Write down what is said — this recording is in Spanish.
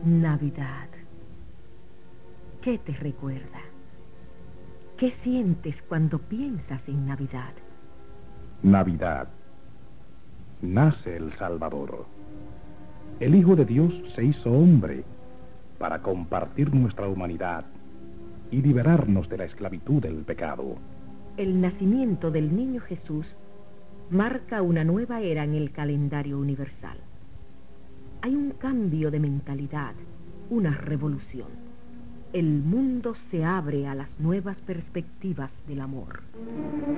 Navidad. ¿Qué te recuerda? ¿Qué sientes cuando piensas en Navidad? Navidad. Nace el Salvador. El Hijo de Dios se hizo hombre para compartir nuestra humanidad y liberarnos de la esclavitud del pecado. El nacimiento del niño Jesús marca una nueva era en el calendario universal. Hay un cambio de mentalidad, una revolución. El mundo se abre a las nuevas perspectivas del amor.